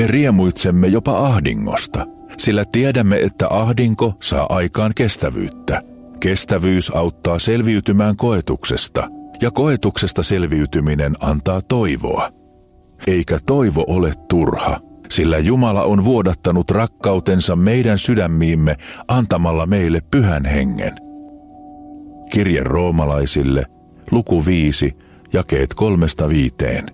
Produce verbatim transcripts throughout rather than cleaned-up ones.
Me riemuitsemme jopa ahdingosta, sillä tiedämme, että ahdinko saa aikaan kestävyyttä. Kestävyys auttaa selviytymään koetuksesta, ja koetuksesta selviytyminen antaa toivoa. Eikä toivo ole turha, sillä Jumala on vuodattanut rakkautensa meidän sydämiimme antamalla meille pyhän hengen. Kirje roomalaisille, luku viisi, jakeet kolmesta viiteen.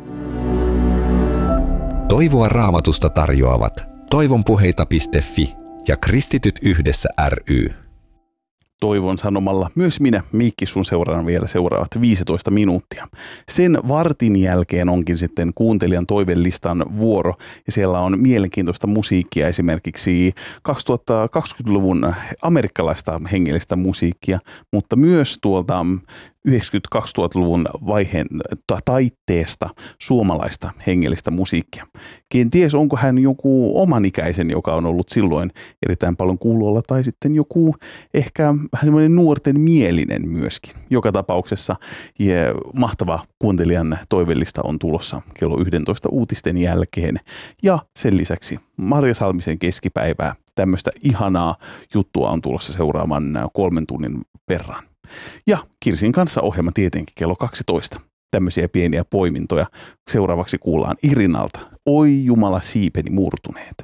Toivoa Raamatusta tarjoavat toivonpuheita piste fi ja Kristityt yhdessä ry. Toivon sanomalla myös minä, Miikki, sun seuraan vielä seuraavat viisitoista minuuttia. Sen vartin jälkeen onkin sitten kuuntelijan toivelistan vuoro, ja siellä on mielenkiintoista musiikkia, esimerkiksi kaksituhattakaksikymmentäluvun amerikkalaista hengellistä musiikkia, mutta myös tuolta yhdeksänkymmentä-kaksituhattaluvun vaiheen taitteesta suomalaista hengellistä musiikkia. Kenties onko hän joku omanikäisen, joka on ollut silloin erittäin paljon kuulolla, tai sitten joku ehkä vähän semmoinen nuorten mielinen myöskin. Joka tapauksessa ja mahtava kuuntelijan toivellista on tulossa kello yksitoista uutisten jälkeen. Ja sen lisäksi Marja Salmisen keskipäivää, tämmöistä ihanaa juttua on tulossa seuraamaan kolmen tunnin verran. Ja Kirsin kanssa ohjelma tietenkin kello kaksitoista. Tämmöisiä pieniä poimintoja. Seuraavaksi kuullaan Irinalta. Oi Jumala, siipeni murtuneet.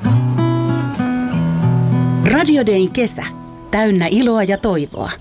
Radio Dayn kesä. Täynnä iloa ja toivoa.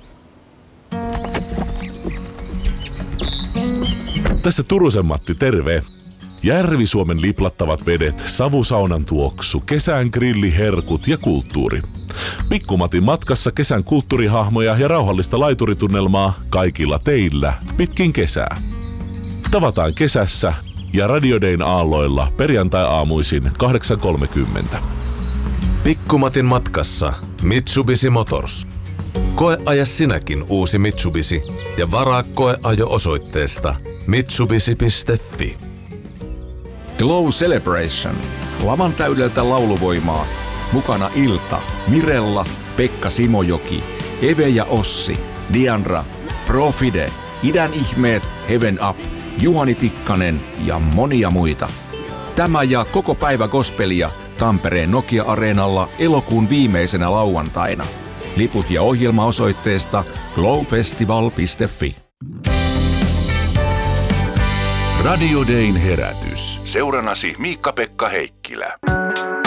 Tässä Turusen Matti, terve. Järvi-Suomen liplattavat vedet, savusaunan tuoksu, kesän grilliherkut ja kulttuuri. Pikkumatin matkassa kesän kulttuurihahmoja ja rauhallista laituritunnelmaa kaikilla teillä pitkin kesää. Tavataan kesässä ja Radio Dayn aalloilla perjantai-aamuisin kahdeksan kolmekymmentä. Pikkumatin matkassa Mitsubishi Motors. Koeaja sinäkin uusi Mitsubishi ja varaa koeajo osoitteesta mitsubishi piste fi. Glow Celebration. Lavan täydeltä lauluvoimaa. Mukana Ilta, Mirella, Pekka Simojoki, Eve ja Ossi, Diandra, Profide, Idän ihmeet, Heaven Up, Juhani Tikkanen ja monia muita. Tämä ja koko päivä gospelia Tampereen Nokia-areenalla elokuun viimeisenä lauantaina. Liput ja ohjelma osoitteesta glowfestival piste fi. Radio Dayn herätys. Seurannasi Miikka-Pekka Heikkilä.